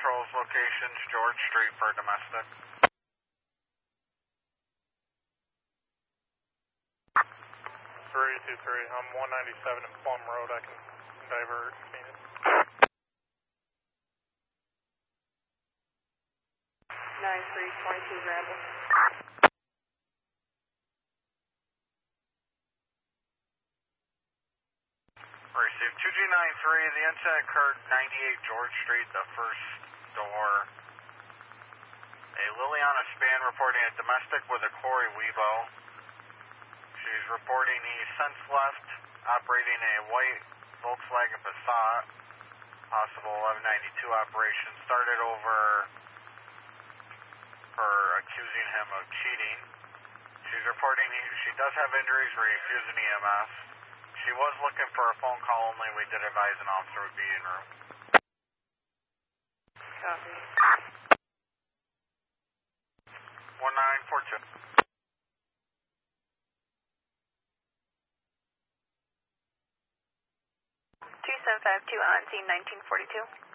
controls locations, George Street for domestic. 323, I'm 197 in Plum Road, I can divert Phoenix. 9322 Ramble. Received 2G93, the incident occurred 98 George Street, the first door. A Liliana Span reporting a domestic with a Corey Weibo. She's reporting he since left, operating a white Volkswagen Passat. Possible 1192 operation. Started over for accusing him of cheating. She's reporting she does have injuries where he's using EMS. She was looking for a phone call only. We did advise an officer would be en route. Copy. 1942. 2752 on scene 1942.